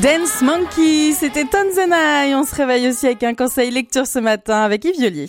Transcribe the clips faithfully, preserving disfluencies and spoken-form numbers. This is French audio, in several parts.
Dance Monkey, c'était Tanzana et on se réveille aussi avec un conseil lecture ce matin avec Yves Violier.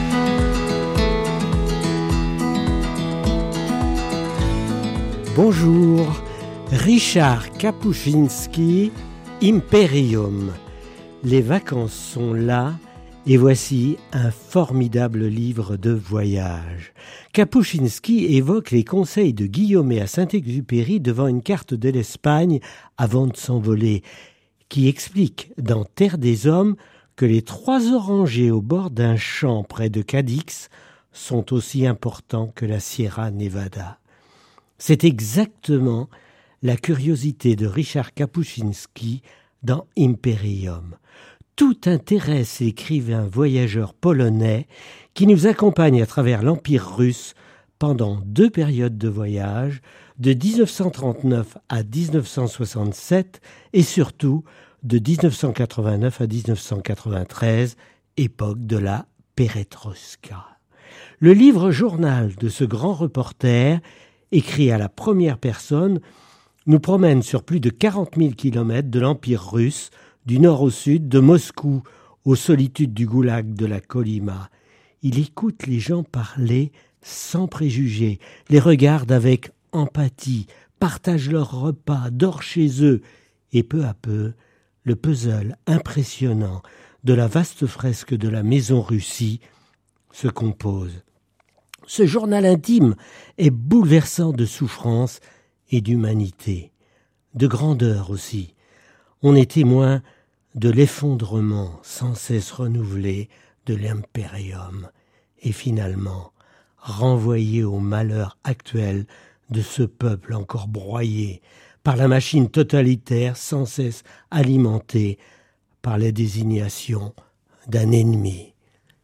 Bonjour, Richard Kapuscinski, Imperium. Les vacances sont là et voici un formidable livre de voyage. Kapuscinski évoque les conseils de Guillaumet à Saint-Exupéry devant une carte de l'Espagne avant de s'envoler, qui explique dans Terre des Hommes que les trois orangers au bord d'un champ près de Cadix sont aussi importants que la Sierra Nevada. C'est exactement la curiosité de Richard Kapuscinski dans Imperium. Tout intéresse l'écrivain voyageur polonais qui nous accompagne à travers l'Empire russe pendant deux périodes de voyage, de dix-neuf cent trente-neuf à dix-neuf cent soixante-sept et surtout de dix-neuf cent quatre-vingt-neuf à dix-neuf cent quatre-vingt-treize, époque de la Perestroïka. Le livre-journal de ce grand reporter, écrit à la première personne, nous promène sur plus de quarante mille kilomètres de l'Empire russe, du nord au sud, de Moscou aux solitudes du goulag de la Kolyma. Il écoute les gens parler sans préjugés, les regarde avec empathie, partage leurs repas, dort chez eux, et peu à peu, le puzzle impressionnant de la vaste fresque de la maison Russie se compose. Ce journal intime est bouleversant de souffrance et d'humanité, de grandeur aussi. On est témoin de l'effondrement sans cesse renouvelé de l'Imperium et finalement renvoyé au malheur actuel de ce peuple encore broyé par la machine totalitaire sans cesse alimentée par la désignation d'un ennemi.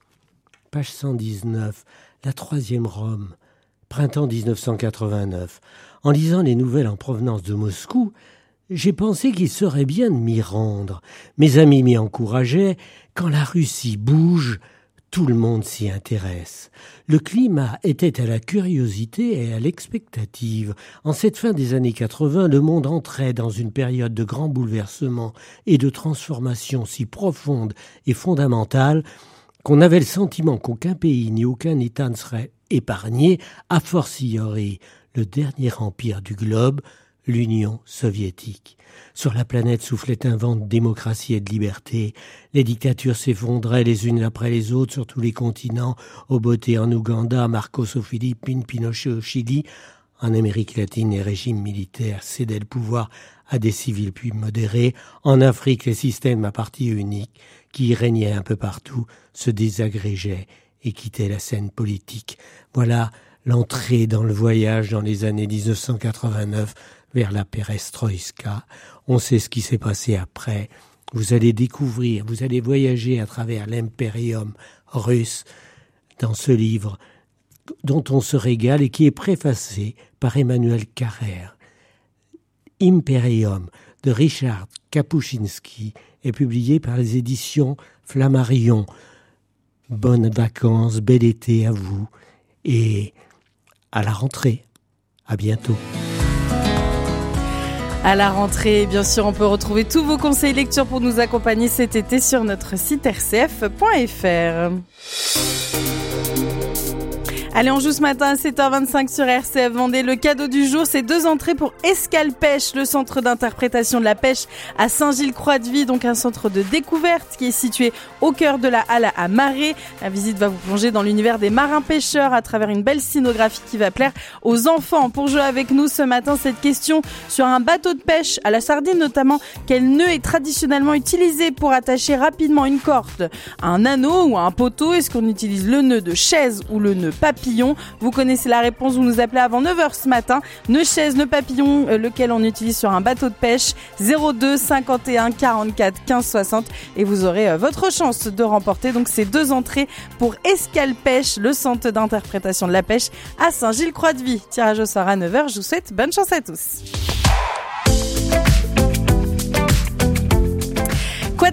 Page cent dix-neuf, la troisième Rome, printemps dix-neuf cent quatre-vingt-neuf. En lisant les nouvelles en provenance de Moscou, j'ai pensé qu'il serait bien de m'y rendre. Mes amis m'y encourageaient. Quand la Russie bouge, tout le monde s'y intéresse. Le climat était à la curiosité et à l'expectative. En cette fin des années quatre-vingts, le monde entrait dans une période de grands bouleversements et de transformations si profondes et fondamentales qu'on avait le sentiment qu'aucun pays ni aucun État ne serait épargné, a fortiori le dernier empire du globe, l'Union soviétique. Sur la planète soufflait un vent de démocratie et de liberté. Les dictatures s'effondraient les unes après les autres sur tous les continents. Obote en Ouganda, Marcos aux Philippines, Pinochet au Chili. En Amérique latine, les régimes militaires cédaient le pouvoir à des civils plus modérés. En Afrique, les systèmes à parti unique, qui régnaient un peu partout, se désagrégeaient et quittaient la scène politique. Voilà l'entrée dans le voyage dans les années dix-neuf cent quatre-vingt-neuf vers la Perestroïka. On sait ce qui s'est passé après. Vous allez découvrir, vous allez voyager à travers l'Imperium russe dans ce livre dont on se régale et qui est préfacé par Emmanuel Carrère. Imperium de Richard Kapuscinski est publié par les éditions Flammarion. Bonnes vacances, bel été à vous et à la rentrée. À bientôt. À la rentrée, bien sûr, on peut retrouver tous vos conseils lecture pour nous accompagner cet été sur notre site r c f point f r. Allez, on joue ce matin à sept heures vingt-cinq sur R C F Vendée. Le cadeau du jour, c'est deux entrées pour Escale Pêche, le centre d'interprétation de la pêche à Saint-Gilles-Croix-de-Vie, donc un centre de découverte qui est situé au cœur de la halle à Marais. La visite va vous plonger dans l'univers des marins pêcheurs à travers une belle scénographie qui va plaire aux enfants. Pour jouer avec nous ce matin, cette question sur un bateau de pêche, à la sardine notamment, quel nœud est traditionnellement utilisé pour attacher rapidement une corde à un anneau ou à un poteau? Est-ce qu'on utilise le nœud de chaise ou le nœud papillon? Vous connaissez la réponse, vous nous appelez avant neuf heures ce matin. Nœud chaise, nœud papillon, euh, lequel on utilise sur un bateau de pêche. zéro deux cinquante et un quarante-quatre quinze soixante et vous aurez euh, votre chance de remporter donc ces deux entrées pour Escale Pêche, le centre d'interprétation de la pêche à Saint-Gilles-Croix-de-Vie. Tirage au sort à neuf heures, je vous souhaite bonne chance à tous. Quoi de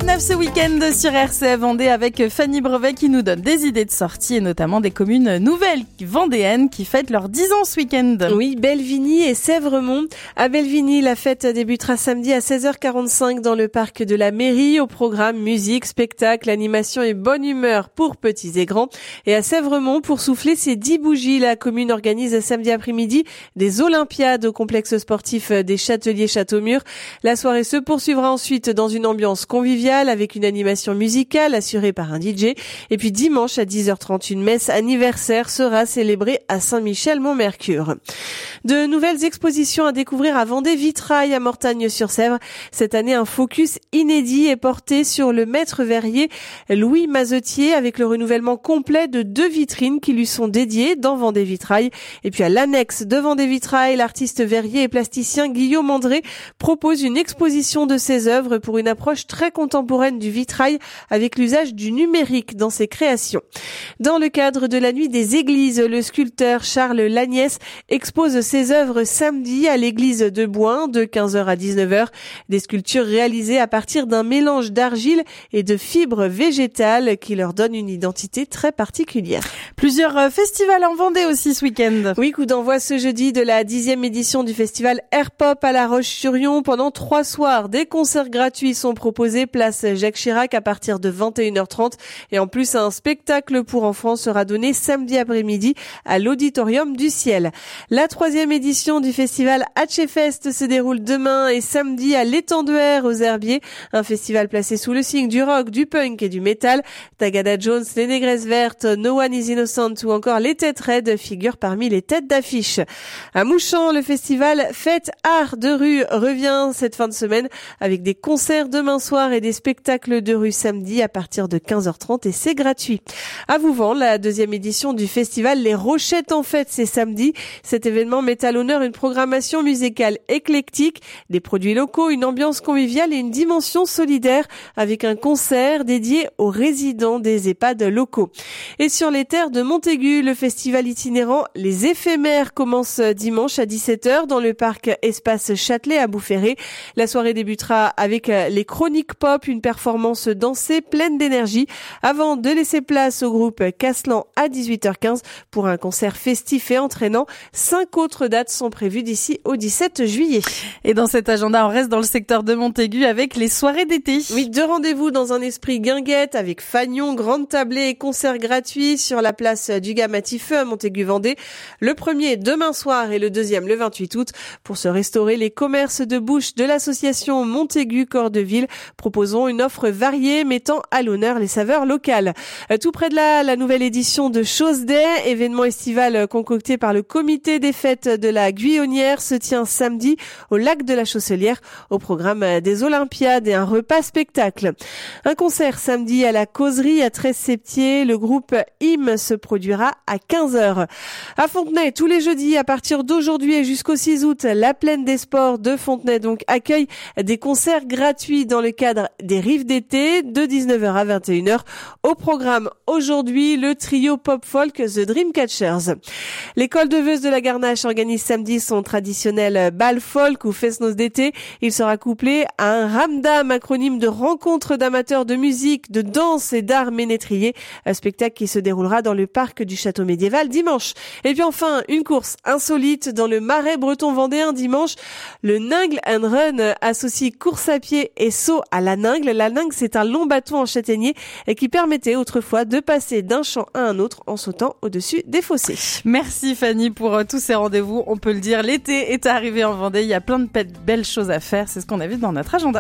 neuf ce week-end sur R C F Vendée avec Fanny Brevet qui nous donne des idées de sortie et notamment des communes nouvelles vendéennes qui fêtent leurs dix ans ce week-end. Oui, Belvigny et Sèvremont. À Belvigny, la fête débutera samedi à seize heures quarante-cinq dans le parc de la mairie. Au programme musique, spectacle, animation et bonne humeur pour petits et grands. Et à Sèvremont, pour souffler ses dix bougies, la commune organise samedi après-midi des Olympiades au complexe sportif des Châteliers Châteaumur. La soirée se poursuivra ensuite dans une ambiance conviviale avec une animation musicale assurée par un D J. Et puis dimanche à dix heures trente, une messe anniversaire sera célébrée à Saint-Michel-Mont-Mercure. De nouvelles expositions à découvrir à Vendée-Vitrail à Mortagne-sur-Sèvre. Cette année, un focus inédit est porté sur le maître verrier Louis Mazetier avec le renouvellement complet de deux vitrines qui lui sont dédiées dans Vendée-Vitrail. Et puis à l'annexe de Vendée-Vitrail, l'artiste verrier et plasticien Guillaume André propose une exposition de ses œuvres pour une approche très contemporaine du vitrail avec l'usage du numérique dans ses créations. Dans le cadre de la nuit des églises, le sculpteur Charles Lagnès expose ses œuvres samedi à l'église de Boin de quinze heures à dix-neuf heures. Des sculptures réalisées à partir d'un mélange d'argile et de fibres végétales qui leur donnent une identité très particulière. Plusieurs festivals en Vendée aussi ce week-end. Oui, coup d'envoi ce jeudi de la dixième édition du festival Air Pop à La Roche-sur-Yon. Pendant trois soirs, des concerts gratuits sont proposés place Jacques Chirac à partir de vingt et une heures trente. Et en plus, un spectacle pour enfants sera donné samedi après-midi à l'Auditorium du Ciel. La troisième édition du festival Hatchefest se déroule demain et samedi à l'Étang de Air aux Herbiers. Un festival placé sous le signe du rock, du punk et du métal. Tagada Jones, les Négresses Vertes, No One is Innocent ou encore les Têtes Raides figurent parmi les têtes d'affiche. À Mouchamp, le festival Fête Art de rue revient cette fin de semaine avec des concerts demain soir et des spectacles de rue samedi à partir de quinze heures trente et c'est gratuit. À Vouvant, la deuxième édition du festival Les Rochettes en Fête, c'est samedi. Cet événement met à l'honneur une programmation musicale éclectique, des produits locaux, une ambiance conviviale et une dimension solidaire avec un concert dédié aux résidents des EHPAD locaux. Et sur les terres de Montaigu, le festival itinérant Les Éphémères commence dimanche à dix-sept heures dans le parc Espace Châtelet à Boufféré. La soirée débutera avec les Chroniques Pop, une performance dansée pleine d'énergie avant de laisser place au groupe Caslan à dix-huit heures quinze pour un concert festif et entraînant. Cinq autres dates sont prévues d'ici au dix-sept juillet. Et dans cet agenda, on reste dans le secteur de Montaigu avec les soirées d'été. Oui, deux rendez-vous dans un esprit guinguette avec fanion, grande tablée et concerts gratuits sur la place du Gamatifeu à Montaigu-Vendée. Le premier demain soir et le deuxième le vingt-huit août. Pour se restaurer, les commerces de bouche de l'association Montaigu-Cœur-de-Ville proposons une offre variée mettant à l'honneur les saveurs locales. Tout près de là, la nouvelle édition de Chose Day, événement estival concocté par le comité des fêtes de la Guyonnière, se tient samedi au lac de la Chausselière au programme des Olympiades et un repas spectacle. Un concert samedi à la Causerie à Treize-Septier, le groupe I M se produira à quinze heures. À Fontenay, tous les jeudis à partir d'aujourd'hui et jusqu'au six août, la Plaine des Sports de Fontenay donc accueille des concerts gratuits dans le cadre des Rives d'été de dix-neuf heures à vingt et une heures. Au programme aujourd'hui, le trio pop-folk The Dreamcatchers. L'école de Veuse de la Garnache organise samedi son traditionnel bal folk ou fest-noz d'été. Il sera couplé à un ramdam, acronyme de rencontre d'amateurs de musique, de danse et d'art ménétrier. Un spectacle qui se déroulera dans le parc du château médiéval dimanche. Et puis enfin, une course insolite dans le Marais breton vendéen dimanche. Le Ningle and Run associe course à pied et saut à la Ningle. La Ningle, c'est un long bâton en châtaignier et qui permettait autrefois de passer d'un champ à un autre en sautant au-dessus des fossés. Merci Fanny pour euh, tous ces rendez-vous. On peut le dire, l'été est arrivé en Vendée. Il y a plein de belles choses à faire. C'est ce qu'on a vu dans notre agenda.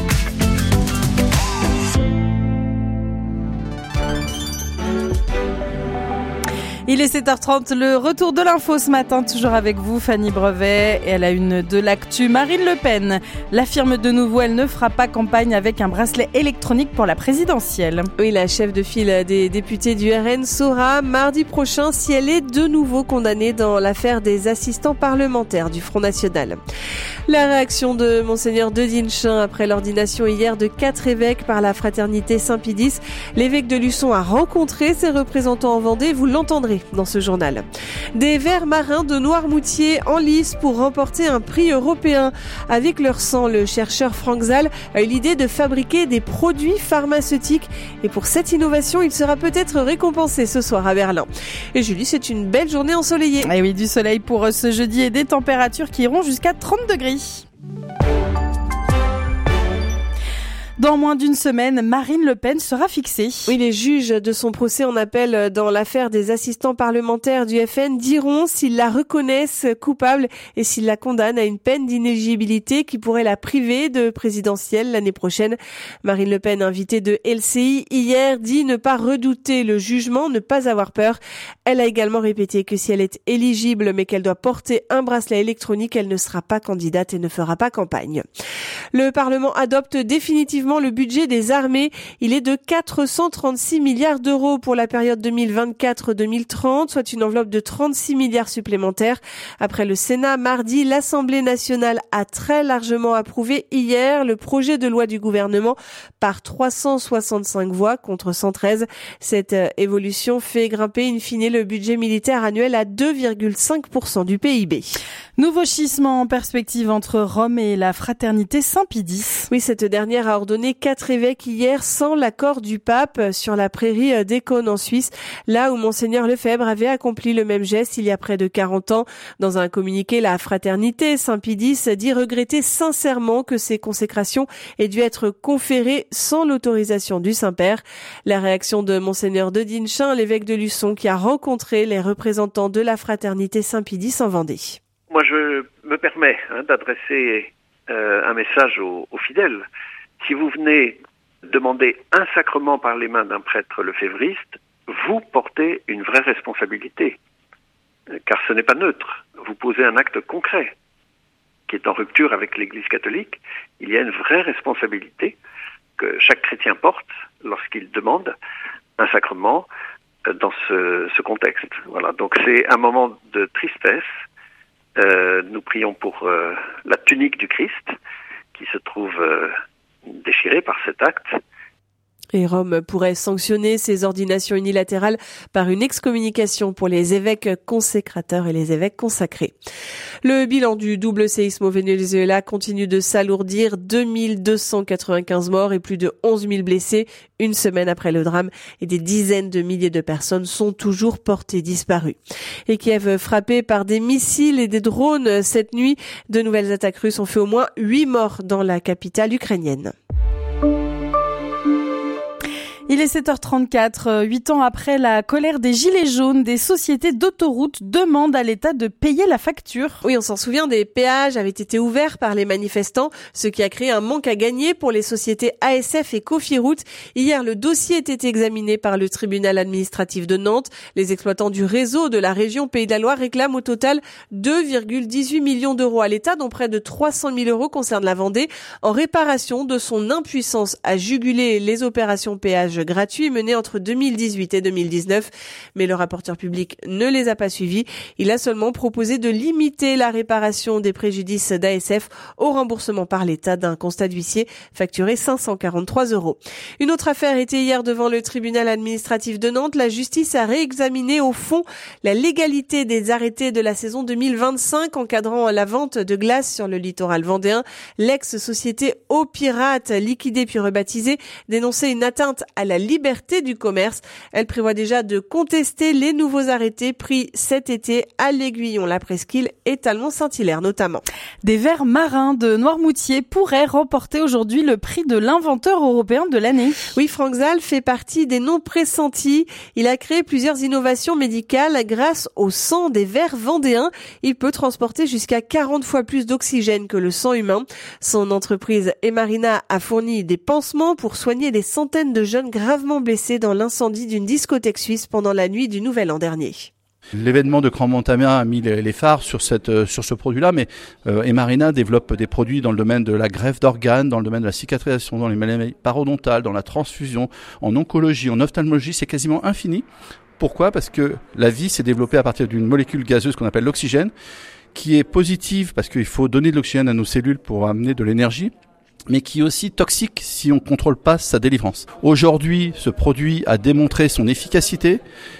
Il est sept heures trente, le retour de l'info ce matin, toujours avec vous, Fanny Brevet. Et à la une de l'actu, Marine Le Pen l'affirme de nouveau, elle ne fera pas campagne avec un bracelet électronique pour la présidentielle. Oui, la chef de file des députés du R N saura mardi prochain si elle est de nouveau condamnée dans l'affaire des assistants parlementaires du Front National. La réaction de Monseigneur de Dinchin après l'ordination hier de quatre évêques par la fraternité Saint-Pidis. L'évêque de Luçon a rencontré ses représentants en Vendée, vous l'entendrez retrouverez dans ce journal. Des vers marins de Noirmoutier en lice pour remporter un prix européen. Avec leur sang, le chercheur Franck Zal a eu l'idée de fabriquer des produits pharmaceutiques. Et pour cette innovation, il sera peut-être récompensé ce soir à Berlin. Et Julie, c'est une belle journée ensoleillée. Et oui, du soleil pour ce jeudi et des températures qui iront jusqu'à trente degrés. Dans moins d'une semaine, Marine Le Pen sera fixée. Oui, les juges de son procès en appel dans l'affaire des assistants parlementaires du F N diront s'ils la reconnaissent coupable et s'ils la condamnent à une peine d'inéligibilité qui pourrait la priver de présidentielle l'année prochaine. Marine Le Pen, invitée de L C I hier, dit ne pas redouter le jugement, ne pas avoir peur. Elle a également répété que si elle est éligible mais qu'elle doit porter un bracelet électronique, elle ne sera pas candidate et ne fera pas campagne. Le Parlement adopte définitivement le budget des armées. Il est de quatre cent trente-six milliards d'euros pour la période deux mille vingt-quatre à deux mille trente, soit une enveloppe de trente-six milliards supplémentaires. Après le Sénat, mardi, l'Assemblée nationale a très largement approuvé hier le projet de loi du gouvernement par trois cent soixante-cinq voix contre cent treize. Cette évolution fait grimper in fine le budget militaire annuel à deux virgule cinq pour cent du P I B. Nouveau schisme en perspective entre Rome et la fraternité Saint-Pie-X. Oui, cette dernière a ordonné quatre évêques hier sans l'accord du pape sur la prairie d'Écône en Suisse, là où Monseigneur Lefebvre avait accompli le même geste il y a près de quarante ans. Dans un communiqué, la fraternité Saint-Pie-X dit regretter sincèrement que ces consécrations aient dû être conférées sans l'autorisation du Saint-Père. La réaction de Monseigneur de Dinchin, l'évêque de Luçon, qui a rencontré les représentants de la fraternité Saint-Pie-X en Vendée. Moi, je me permets hein, d'adresser euh, un message aux, aux fidèles. Si vous venez demander un sacrement par les mains d'un prêtre lefévriste, vous portez une vraie responsabilité, car ce n'est pas neutre. Vous posez un acte concret qui est en rupture avec l'Église catholique. Il y a une vraie responsabilité que chaque chrétien porte lorsqu'il demande un sacrement dans ce, ce contexte. Voilà. Donc c'est un moment de tristesse. Euh, nous prions pour euh, la tunique du Christ qui se trouve euh, déchirée par cet acte. Et Rome pourrait sanctionner ces ordinations unilatérales par une excommunication pour les évêques consécrateurs et les évêques consacrés. Le bilan du double séisme au Venezuela continue de s'alourdir. deux mille deux cent quatre-vingt-quinze morts et plus de onze mille blessés une semaine après le drame, et des dizaines de milliers de personnes sont toujours portées disparues. Et Kiev frappé par des missiles et des drones cette nuit. De nouvelles attaques russes ont fait au moins huit morts dans la capitale ukrainienne. Il est sept heures trente-quatre. Huit ans après la colère des gilets jaunes, des sociétés d'autoroutes demandent à l'État de payer la facture. Oui, on s'en souvient, des péages avaient été ouverts par les manifestants, ce qui a créé un manque à gagner pour les sociétés A S F et Cofiroute. Hier, le dossier était examiné par le tribunal administratif de Nantes. Les exploitants du réseau de la région Pays de la Loire réclament au total deux virgule dix-huit millions d'euros à l'État, dont près de trois cent mille euros concernent la Vendée, en réparation de son impuissance à juguler les opérations péages gratuits menés entre deux mille dix-huit et deux mille dix-neuf. Mais le rapporteur public ne les a pas suivis. Il a seulement proposé de limiter la réparation des préjudices d'A S F au remboursement par l'État d'un constat d'huissier facturé cinq cent quarante-trois euros. Une autre affaire était hier devant le tribunal administratif de Nantes. La justice a réexaminé au fond la légalité des arrêtés de la saison deux mille vingt-cinq encadrant la vente de glace sur le littoral vendéen. L'ex-société Eau Pirate, liquidée puis rebaptisée, dénonçait une atteinte à la liberté du commerce. Elle prévoit déjà de contester les nouveaux arrêtés pris cet été à l'Aiguillon, la Presqu'île et Talmont-Saint-Hilaire notamment. Des vers marins de Noirmoutier pourraient remporter aujourd'hui le prix de l'inventeur européen de l'année. Oui, Franck Zal fait partie des noms pressentis. Il a créé plusieurs innovations médicales grâce au sang des vers vendéens. Il peut transporter jusqu'à quarante fois plus d'oxygène que le sang humain. Son entreprise Emarina a fourni des pansements pour soigner des centaines de jeunes gravement blessés dans l'incendie d'une discothèque suisse pendant la nuit du Nouvel An dernier. L'événement de Crans-Montana a mis les phares sur, cette, sur ce produit-là, mais euh, Emarina développe des produits dans le domaine de la greffe d'organes, dans le domaine de la cicatrisation, dans les maladies parodontales, dans la transfusion, en oncologie, en ophtalmologie, c'est quasiment infini. Pourquoi ? Parce que la vie s'est développée à partir d'une molécule gazeuse qu'on appelle l'oxygène, qui est positive parce qu'il faut donner de l'oxygène à nos cellules pour amener de l'énergie, mais qui est aussi toxique si on ne contrôle pas sa délivrance. Aujourd'hui, ce produit a démontré son efficacité.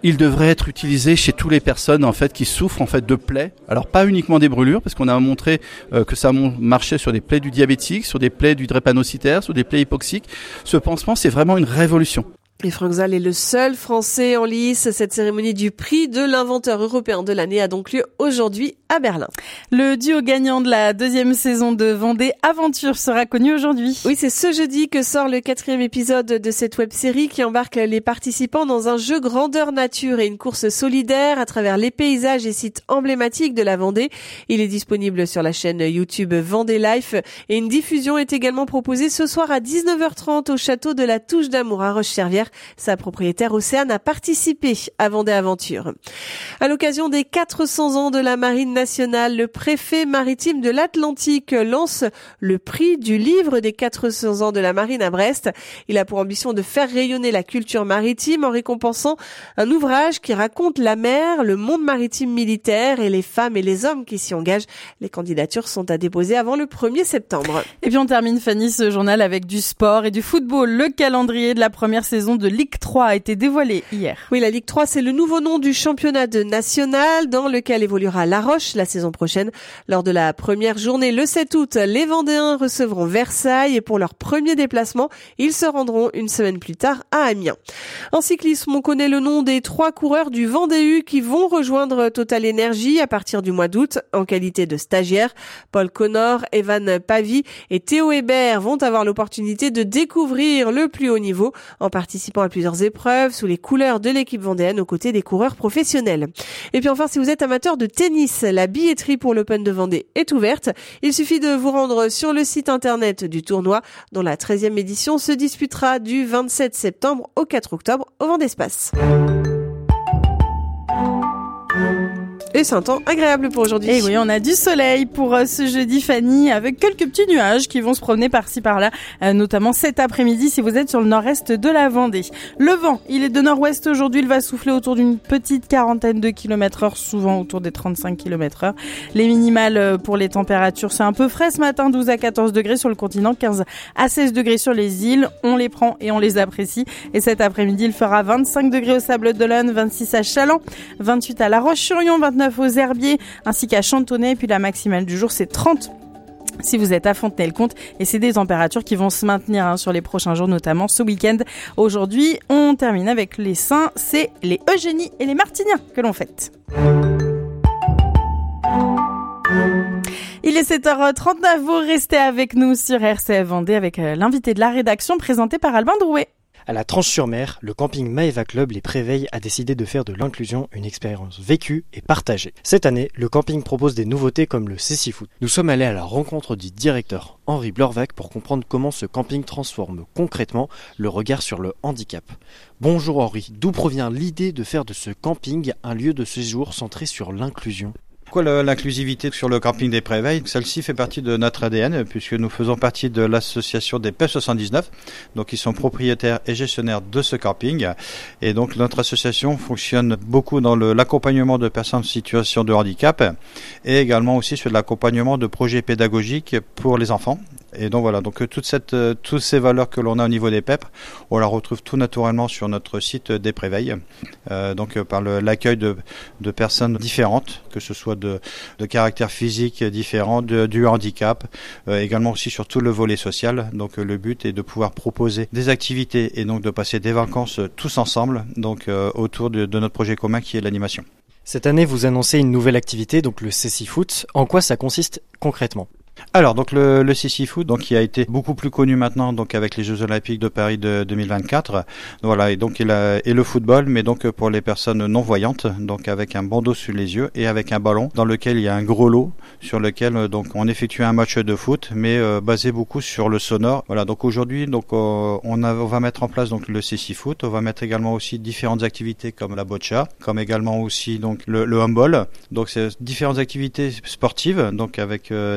Il devrait être utilisé chez toutes les personnes en fait qui souffrent en fait de plaies. Alors pas uniquement des brûlures, parce qu'on a montré euh, que ça marchait sur des plaies du diabétique, sur des plaies du drépanocytaire, sur des plaies hypoxiques. Ce pansement, c'est vraiment une révolution. Et Franck Zal est le seul Français en lice. Cette cérémonie du prix de l'inventeur européen de l'année a donc lieu aujourd'hui à Berlin. Le duo gagnant de la deuxième saison de Vendée Aventure sera connu aujourd'hui. Oui, c'est ce jeudi que sort le quatrième épisode de cette web-série qui embarque les participants dans un jeu grandeur nature et une course solidaire à travers les paysages et sites emblématiques de la Vendée. Il est disponible sur la chaîne YouTube Vendée Life et une diffusion est également proposée ce soir à dix-neuf heures trente au château de la Touche d'Amour à Roche-Servière. Sa propriétaire Océane a participé à Vendée Aventure. À l'occasion des quatre cents ans de la Marine nationale, le préfet maritime de l'Atlantique lance le prix du livre des quatre cents ans de la Marine à Brest. Il a pour ambition de faire rayonner la culture maritime en récompensant un ouvrage qui raconte la mer, le monde maritime militaire et les femmes et les hommes qui s'y engagent. Les candidatures sont à déposer avant le premier septembre. Et puis on termine, Fanny, ce journal avec du sport et du football. Le calendrier de la première saison de Ligue trois a été dévoilé hier. Oui, la Ligue trois, c'est le nouveau nom du championnat de national dans lequel évoluera La Roche la saison prochaine. Lors de la première journée, le sept août, les Vendéens recevront Versailles et pour leur premier déplacement, ils se rendront une semaine plus tard à Amiens. En cyclisme, on connaît le nom des trois coureurs du Vendée U qui vont rejoindre Total Energy à partir du mois d'août en qualité de stagiaires. Paul Connor, Evan Pavy et Théo Hébert vont avoir l'opportunité de découvrir le plus haut niveau en participant à plusieurs épreuves sous les couleurs de l'équipe vendéenne aux côtés des coureurs professionnels. Et puis enfin, si vous êtes amateur de tennis, la billetterie pour l'Open de Vendée est ouverte. Il suffit de vous rendre sur le site internet du tournoi dont la treizième édition se disputera du vingt-sept septembre au quatre octobre au Vendespace. Et c'est un temps agréable pour aujourd'hui. Et oui, on a du soleil pour euh, ce jeudi, Fanny, avec quelques petits nuages qui vont se promener par-ci par-là, euh, notamment cet après-midi si vous êtes sur le nord-est de la Vendée. Le vent, il est de nord-ouest aujourd'hui, il va souffler autour d'une petite quarantaine de kilomètres heure, souvent autour des trente-cinq kilomètres heure. Les minimales euh, pour les températures, c'est un peu frais ce matin, douze à quatorze degrés sur le continent, quinze à seize degrés sur les îles. On les prend et on les apprécie. Et cet après-midi, il fera vingt-cinq degrés au Sables-d'Olonne, vingt-six à Châlons, vingt-huit à La Roche-sur-Yon, vingt-neuf aux Herbiers ainsi qu'à Chantonnay. Et puis la maximale du jour, c'est trente si vous êtes à Fontenay-le-Comte, et c'est des températures qui vont se maintenir hein, sur les prochains jours, notamment ce week-end. Aujourd'hui, on termine avec les Saints, c'est les Eugénie et les Martiniens que l'on fête. Il est sept heures trente-neuf, vous restez avec nous sur R C F Vendée avec l'invité de la rédaction présenté par Albin Drouet. À la Tranche-sur-Mer, le camping Maeva Club Les Préveilles a décidé de faire de l'inclusion une expérience vécue et partagée. Cette année, le camping propose des nouveautés comme le cécifoot. Nous sommes allés à la rencontre du directeur Henri Blorvac pour comprendre comment ce camping transforme concrètement le regard sur le handicap. Bonjour Henri, d'où provient l'idée de faire de ce camping un lieu de séjour centré sur l'inclusion ? Pourquoi l'inclusivité sur le camping des Préveilles? Celle-ci fait partie de notre A D N puisque nous faisons partie de l'association des P E F soixante-dix-neuf, donc ils sont propriétaires et gestionnaires de ce camping. Et donc notre association fonctionne beaucoup dans le, l'accompagnement de personnes en situation de handicap et également aussi sur l'accompagnement de projets pédagogiques pour les enfants. Et donc voilà, donc toute cette, euh, toutes ces valeurs que l'on a au niveau des P E P, on la retrouve tout naturellement sur notre site des Préveilles, euh, donc euh, par le, l'accueil de, de personnes différentes, que ce soit de, de caractère physique différent, de, du handicap, euh, également aussi sur tout le volet social. Donc euh, le but est de pouvoir proposer des activités et donc de passer des vacances euh, tous ensemble, donc euh, autour de, de notre projet commun qui est l'animation. Cette année, vous annoncez une nouvelle activité, donc le cécifoot. En quoi ça consiste concrètement ? Alors donc le, le cécifoot, donc qui a été beaucoup plus connu maintenant, donc avec les Jeux Olympiques de Paris de deux mille vingt-quatre, voilà, et donc il a, et le football, mais donc pour les personnes non voyantes, donc avec un bandeau sur les yeux et avec un ballon dans lequel il y a un gros lot sur lequel donc on effectue un match de foot, mais euh, basé beaucoup sur le sonore. Voilà, donc aujourd'hui donc euh, on, a, on va mettre en place donc le cécifoot, on va mettre également aussi différentes activités comme la boccia, comme également aussi donc le, le handball. Donc c'est différentes activités sportives, donc avec euh, des animations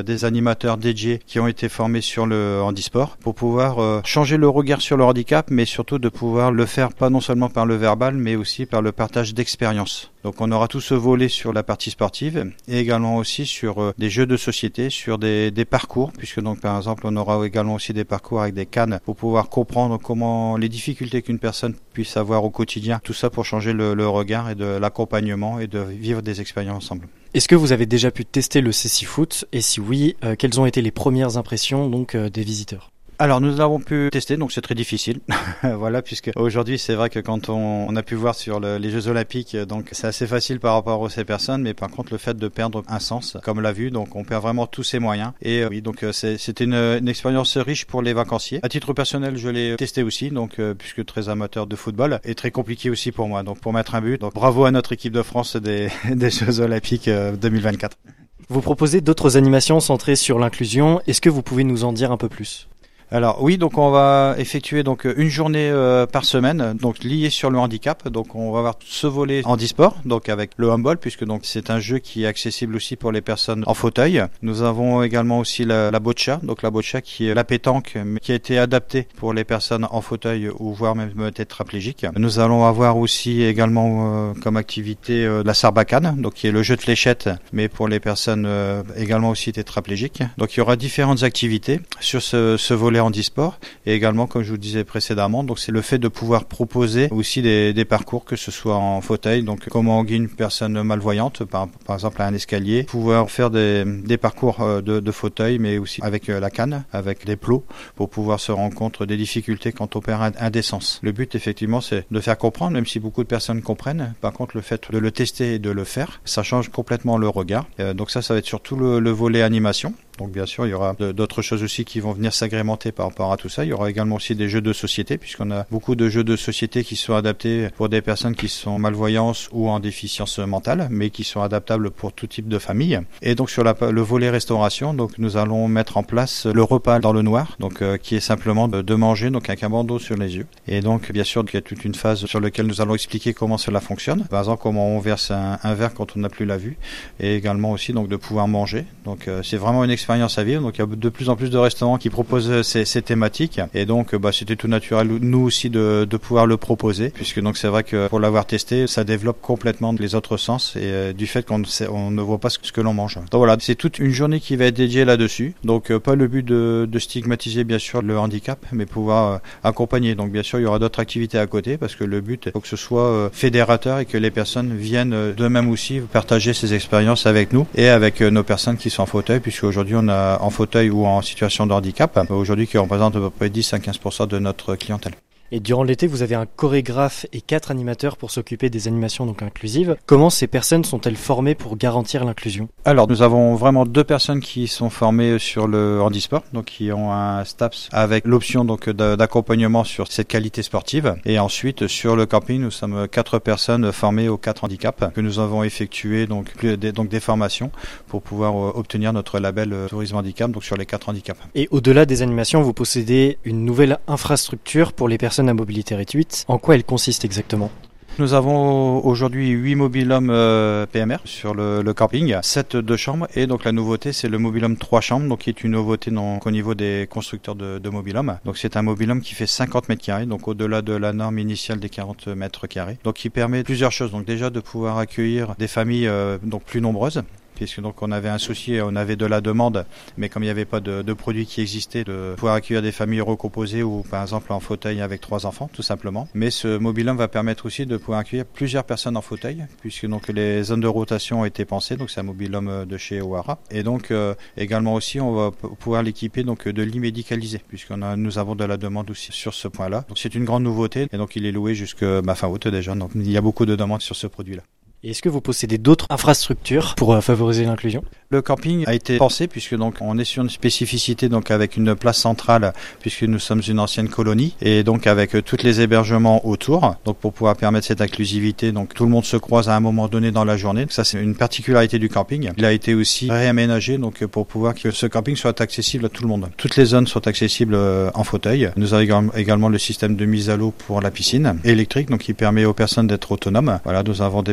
animateurs dédiés qui ont été formés sur le handisport pour pouvoir euh, changer le regard sur le handicap, mais surtout de pouvoir le faire pas non seulement par le verbal, mais aussi par le partage d'expériences. Donc on aura tout ce volet sur la partie sportive et également aussi sur euh, des jeux de société, sur des, des parcours, puisque donc par exemple on aura également aussi des parcours avec des cannes pour pouvoir comprendre comment les difficultés qu'une personne puisse avoir au quotidien, tout ça pour changer le, le regard et de l'accompagnement et de vivre des expériences ensemble. Est-ce que vous avez déjà pu tester le cécifoot et si oui, euh, quelles ont été les premières impressions donc euh, des visiteurs ? Alors nous l'avons pu tester, donc c'est très difficile. Voilà, puisque aujourd'hui c'est vrai que quand on, on a pu voir sur le, les Jeux Olympiques, donc c'est assez facile par rapport à ces personnes, mais par contre le fait de perdre un sens, comme l'a vu, donc on perd vraiment tous ses moyens. Et euh, oui, donc c'est, c'était une, une expérience riche pour les vacanciers. À titre personnel, je l'ai testé aussi, donc euh, puisque très amateur de football, et très compliqué aussi pour moi. Donc pour mettre un but, donc bravo à notre équipe de France des, des Jeux Olympiques euh, deux mille vingt-quatre. Vous proposez d'autres animations centrées sur l'inclusion. Est-ce que vous pouvez nous en dire un peu plus ? Alors oui, donc on va effectuer donc une journée euh, par semaine, donc liée sur le handicap. Donc on va avoir ce volet handisport, donc avec le handball, puisque donc c'est un jeu qui est accessible aussi pour les personnes en fauteuil. Nous avons également aussi la, la boccia, donc la boccia qui est la pétanque, mais qui a été adaptée pour les personnes en fauteuil ou voire même tétraplégiques. Nous allons avoir aussi également euh, comme activité euh, la sarbacane, donc qui est le jeu de fléchettes, mais pour les personnes euh, également aussi tétraplégiques. Donc il y aura différentes activités sur ce, ce volet handisport et également, comme je vous disais précédemment, donc c'est le fait de pouvoir proposer aussi des, des parcours, que ce soit en fauteuil, donc comment guider une personne malvoyante, par, par exemple à un escalier, pouvoir faire des, des parcours de, de fauteuil, mais aussi avec la canne, avec des plots, pour pouvoir se rendre compte des difficultés quand on perd un, un des sens. Le but, effectivement, c'est de faire comprendre, même si beaucoup de personnes comprennent. Par contre, le fait de le tester et de le faire, ça change complètement le regard. Euh, donc ça, ça va être surtout le, le volet animation. Donc bien sûr, il y aura d'autres choses aussi qui vont venir s'agrémenter par rapport à tout ça. Il y aura également aussi des jeux de société, puisqu'on a beaucoup de jeux de société qui sont adaptés pour des personnes qui sont malvoyantes ou en déficience mentale, mais qui sont adaptables pour tout type de famille. Et donc sur la, le volet restauration, donc nous allons mettre en place le repas dans le noir, donc euh, qui est simplement de, de manger donc avec un bandeau sur les yeux. Et donc bien sûr, il y a toute une phase sur laquelle nous allons expliquer comment cela fonctionne. Par exemple, comment on verse un, un verre quand on n'a plus la vue, et également aussi donc de pouvoir manger. Donc euh, c'est vraiment une expérience à vivre. Donc il y a de plus en plus de restaurants qui proposent ces, ces thématiques, et donc bah, c'était tout naturel nous aussi de, de pouvoir le proposer, puisque donc c'est vrai que pour l'avoir testé, ça développe complètement les autres sens et euh, du fait qu'on ne, sait, on ne voit pas ce, ce que l'on mange. Donc voilà, c'est toute une journée qui va être dédiée là-dessus. Donc euh, pas le but de, de stigmatiser bien sûr le handicap, mais pouvoir euh, accompagner. Donc bien sûr il y aura d'autres activités à côté, parce que le but c'est que ce soit euh, fédérateur et que les personnes viennent euh, d'eux-mêmes aussi partager ces expériences avec nous et avec euh, nos personnes qui sont en fauteuil, puisque aujourd'hui on a en fauteuil ou en situation de handicap, aujourd'hui qui représente à peu près dix à quinze pour cent de notre clientèle. Et durant l'été, vous avez un chorégraphe et quatre animateurs pour s'occuper des animations donc inclusives. Comment ces personnes sont-elles formées pour garantir l'inclusion ? Alors, nous avons vraiment deux personnes qui sont formées sur le handisport, donc qui ont un STAPS avec l'option donc d'accompagnement sur cette qualité sportive. Et ensuite, sur le camping, nous sommes quatre personnes formées aux quatre handicaps que nous avons effectué donc des, donc des formations pour pouvoir obtenir notre label tourisme handicap, donc sur les quatre handicaps. Et au-delà des animations, vous possédez une nouvelle infrastructure pour les personnes à mobilité réduite. En quoi elle consiste exactement ? Nous avons aujourd'hui huit mobil-hommes euh, P M R sur le, le camping, sept deux chambres, et donc la nouveauté c'est le mobil-homme trois chambres, donc qui est une nouveauté donc, au niveau des constructeurs de, de mobil-hommes. Donc c'est un mobil-homme qui fait cinquante mètres carrés, donc au-delà de la norme initiale des quarante mètres carrés, donc qui permet plusieurs choses. Donc déjà de pouvoir accueillir des familles euh, donc plus nombreuses, puisque donc on avait un souci, on avait de la demande, mais comme il n'y avait pas de, de produits qui existaient, de pouvoir accueillir des familles recomposées ou par exemple en fauteuil avec trois enfants, tout simplement. Mais ce mobil-home va permettre aussi de pouvoir accueillir plusieurs personnes en fauteuil, puisque donc les zones de rotation ont été pensées, donc c'est un mobil-home de chez O'Hara. Et donc euh, également aussi on va pouvoir l'équiper donc de lits médicalisés, puisqu'on a, nous avons de la demande aussi sur ce point-là. Donc c'est une grande nouveauté, et donc il est loué jusqu'à bah, fin août déjà, donc il y a beaucoup de demandes sur ce produit-là. Et est-ce que vous possédez d'autres infrastructures pour euh, favoriser l'inclusion ? Le camping a été pensé puisque donc on est sur une spécificité donc avec une place centrale, puisque nous sommes une ancienne colonie, et donc avec euh, tous les hébergements autour, donc pour pouvoir permettre cette inclusivité, donc tout le monde se croise à un moment donné dans la journée. Ça c'est une particularité du camping. Il a été aussi réaménagé donc pour pouvoir que ce camping soit accessible à tout le monde. Toutes les zones sont accessibles euh, en fauteuil. Nous avons également le système de mise à l'eau pour la piscine électrique, donc qui permet aux personnes d'être autonomes. Voilà, nous avons des personnes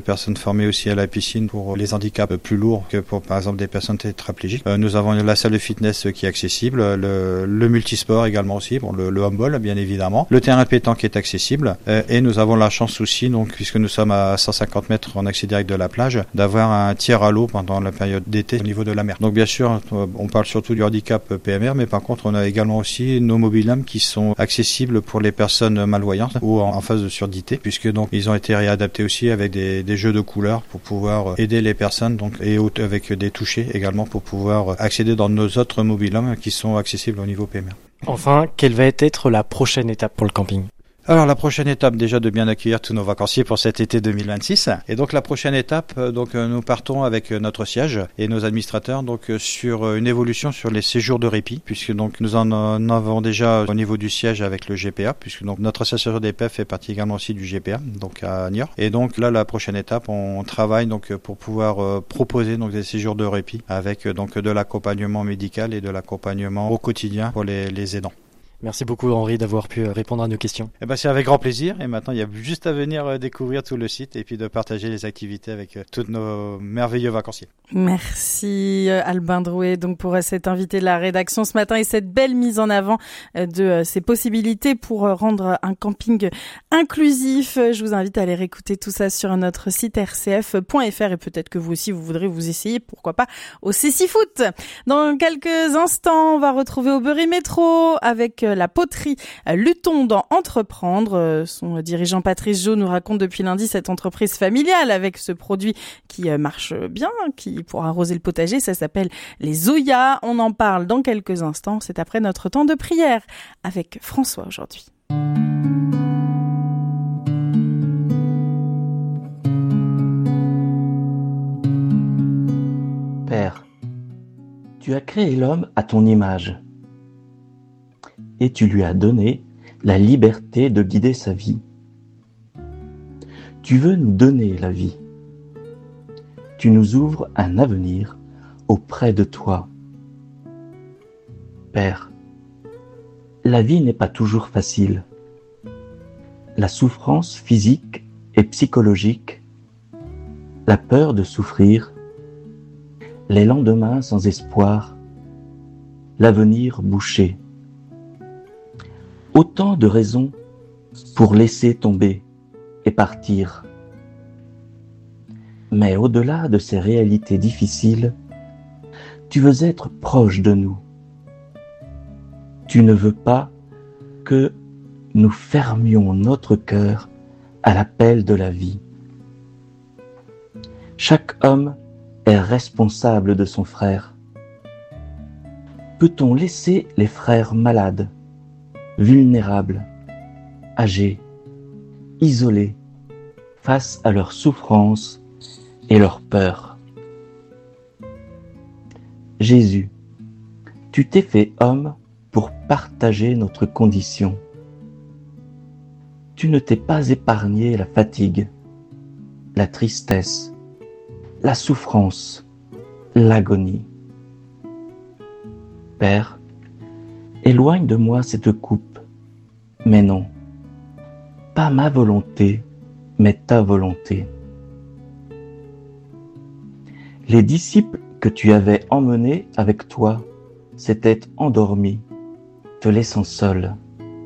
formé aussi à la piscine pour les handicaps plus lourds que pour par exemple des personnes tétraplégiques. Euh, nous avons la salle de fitness qui est accessible, le, le multisport également aussi, bon, le, le handball bien évidemment, le terrain pétanque est accessible euh, et nous avons la chance aussi, donc puisque nous sommes à cent cinquante mètres en accès direct de la plage, d'avoir un tir à l'eau pendant la période d'été au niveau de la mer. Donc bien sûr, on parle surtout du handicap P M R, mais par contre on a également aussi nos mobil-homes qui sont accessibles pour les personnes malvoyantes ou en, en phase de surdité, puisque donc ils ont été réadaptés aussi avec des, des jeux de couleurs pour pouvoir aider les personnes, donc et avec des touchés également pour pouvoir accéder dans nos autres mobil-homes qui sont accessibles au niveau P M R. Enfin, quelle va être la prochaine étape pour le camping ? Alors la prochaine étape, déjà de bien accueillir tous nos vacanciers pour cet été deux mille vingt-six. Et donc la prochaine étape, donc nous partons avec notre siège et nos administrateurs donc sur une évolution sur les séjours de répit, puisque donc nous en avons déjà au niveau du siège avec le G P A, puisque donc notre association des P E F fait partie également aussi du G P A, donc à Niort. Et donc là la prochaine étape, on travaille donc pour pouvoir proposer donc des séjours de répit avec donc de l'accompagnement médical et de l'accompagnement au quotidien pour les, les aidants. Merci beaucoup Henri d'avoir pu répondre à nos questions. Eh ben, c'est avec grand plaisir et maintenant il y a juste à venir découvrir tout le site et puis de partager les activités avec tous nos merveilleux vacanciers. Merci Albin Drouet donc pour cette invité de la rédaction ce matin et cette belle mise en avant de ces possibilités pour rendre un camping inclusif. Je vous invite à aller réécouter tout ça sur notre site r c f point f r et peut-être que vous aussi vous voudrez vous essayer, pourquoi pas, au Cécifoot. Dans quelques instants, on va retrouver Aubery Métro avec la poterie Luton dans Entreprendre. Son dirigeant Patrice Jo nous raconte depuis lundi cette entreprise familiale avec ce produit qui marche bien, qui pour arroser le potager, ça s'appelle les Zoya. On en parle dans quelques instants, c'est après notre temps de prière avec François aujourd'hui. Père, tu as créé l'homme à ton image. Et tu lui as donné la liberté de guider sa vie. Tu veux nous donner la vie. Tu nous ouvres un avenir auprès de toi. Père, la vie n'est pas toujours facile. La souffrance physique et psychologique, la peur de souffrir, les lendemains sans espoir, l'avenir bouché. Autant de raisons pour laisser tomber et partir. Mais au-delà de ces réalités difficiles, tu veux être proche de nous. Tu ne veux pas que nous fermions notre cœur à l'appel de la vie. Chaque homme est responsable de son frère. Peut-on laisser les frères malades, vulnérables, âgés, isolés, face à leurs souffrances et leurs peurs? Jésus, tu t'es fait homme pour partager notre condition. Tu ne t'es pas épargné la fatigue, la tristesse, la souffrance, l'agonie. Père, éloigne de moi cette coupe, mais non, pas ma volonté, mais ta volonté. Les disciples que tu avais emmenés avec toi s'étaient endormis, te laissant seul.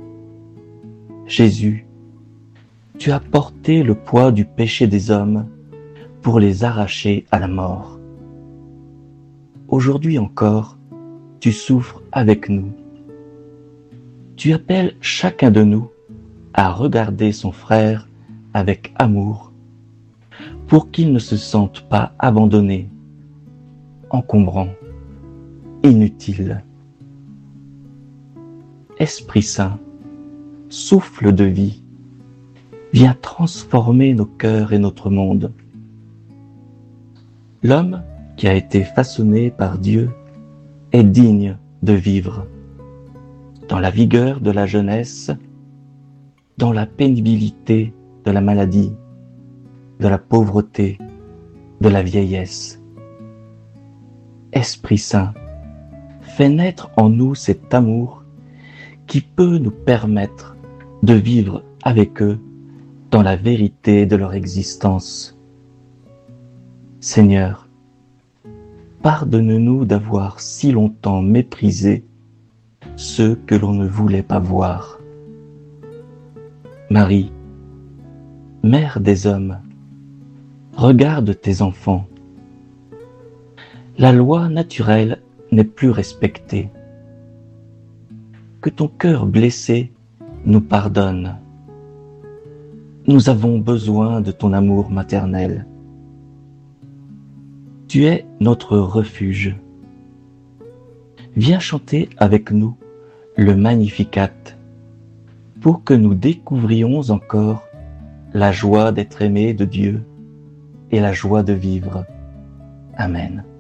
Jésus, tu as porté le poids du péché des hommes pour les arracher à la mort. Aujourd'hui encore, tu souffres avec nous. Tu appelles chacun de nous à regarder son frère avec amour pour qu'il ne se sente pas abandonné, encombrant, inutile. Esprit Saint, souffle de vie, viens transformer nos cœurs et notre monde. L'homme qui a été façonné par Dieu est digne de vivre dans la vigueur de la jeunesse, dans la pénibilité de la maladie, de la pauvreté, de la vieillesse. Esprit Saint, fais naître en nous cet amour qui peut nous permettre de vivre avec eux dans la vérité de leur existence. Seigneur, pardonne-nous d'avoir si longtemps méprisé ceux que l'on ne voulait pas voir. Marie, Mère des hommes, regarde tes enfants. La loi naturelle n'est plus respectée. Que ton cœur blessé nous pardonne. Nous avons besoin de ton amour maternel. Tu es notre refuge. Viens chanter avec nous le Magnificat pour que nous découvrions encore la joie d'être aimés de Dieu et la joie de vivre. Amen.